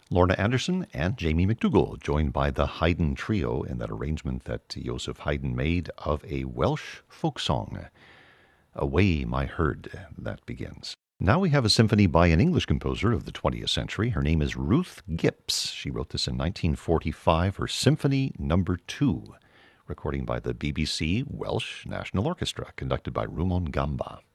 Lorna Anderson and Jamie McDougall, joined by the Haydn Trio in that arrangement that Joseph Haydn made of a Welsh folk song. Away, My Herd, that begins. Now we have a symphony by an English composer of the 20th century. Her name is Ruth Gipps. She wrote this in 1945, her Symphony Number 2, recording by the BBC Welsh National Orchestra, conducted by Rumon Gamba.